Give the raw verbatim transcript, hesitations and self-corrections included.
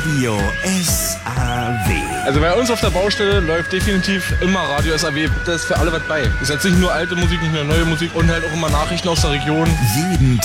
Radio S A W. Also bei uns auf der Baustelle läuft definitiv immer Radio S A W. Da ist für alle was bei. Ist jetzt nicht nur alte Musik, nicht nur neue Musik und halt auch immer Nachrichten aus der Region. Jeden